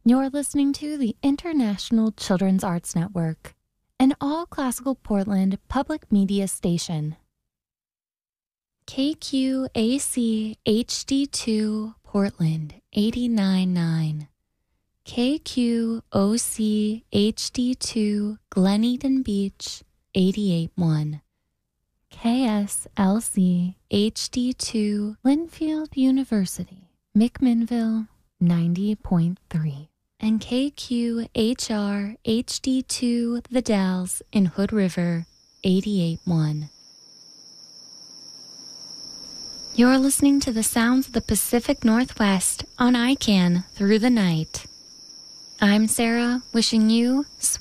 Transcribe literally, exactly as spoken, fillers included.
You're listening to the International Children's Arts Network, an all-classical Portland public media station. K Q A C H D two Portland eighty-nine point nine. K Q O C H D two Glen Eden Beach eighty-eight point one. K S L C H D two Linfield University, McMinnville ninety point three. And K Q H R H D two The Dalles in Hood River eighty-eight point one. You're listening to the sounds of the Pacific Northwest on I C A N Through the Night. I'm Sarah, wishing you sweet